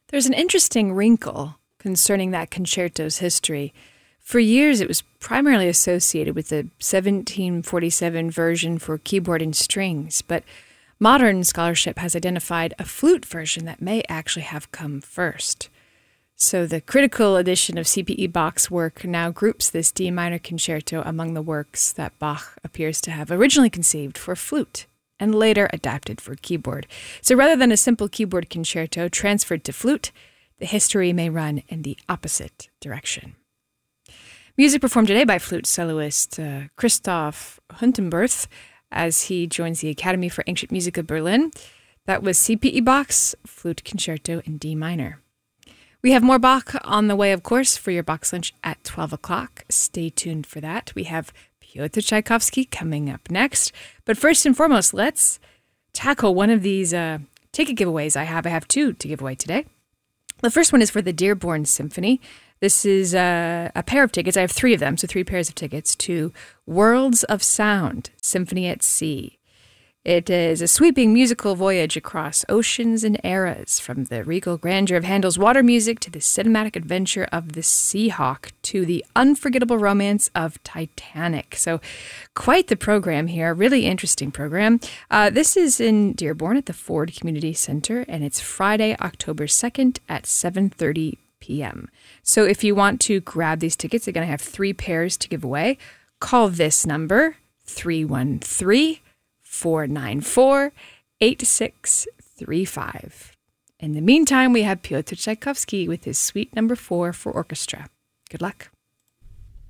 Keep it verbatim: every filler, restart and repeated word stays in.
There's an interesting wrinkle concerning that concerto's history. For years, it was primarily associated with the seventeen forty-seven version for keyboard and strings, but modern scholarship has identified a flute version that may actually have come first. So the critical edition of C P E Bach's work now groups this D minor concerto among the works that Bach appears to have originally conceived for flute and later adapted for keyboard. So rather than a simple keyboard concerto transferred to flute, the history may run in the opposite direction. Music performed today by flute soloist uh, Christoph Huntenberth as he joins the Academy for Ancient Music of Berlin. That was C P E Bach's Flute Concerto in D minor. We have more Bach on the way, of course, for your Bach's Lunch at twelve o'clock. Stay tuned for that. We have Pyotr Tchaikovsky coming up next. But first and foremost, let's tackle one of these uh, ticket giveaways I have. I have two to give away today. The first one is for the Dearborn Symphony. This is uh, a pair of tickets. I have three of them, so three pairs of tickets to Worlds of Sound, Symphony at Sea. It is a sweeping musical voyage across oceans and eras, from the regal grandeur of Handel's water music to the cinematic adventure of the Seahawk to the unforgettable romance of Titanic. So quite the program here, really interesting program. Uh, this is in Dearborn at the Ford Community Center, and it's Friday, October second at seven thirty p.m. So if you want to grab these tickets, again, I have three pairs to give away. Call this number, three one three, four nine four, eight six three five. In the meantime, we have Pyotr Tchaikovsky with his Suite Number Four for orchestra. Good luck.